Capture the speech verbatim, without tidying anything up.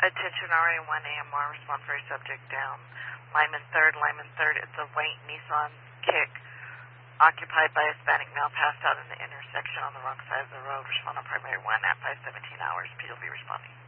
Attention R A one A M R, respond for a subject down. Lyman third, Lyman third, it's a white Nissan Kick occupied by a Hispanic male passed out in the intersection on the wrong side of the road. Respond on primary one at five seventeen hours. P will be responding.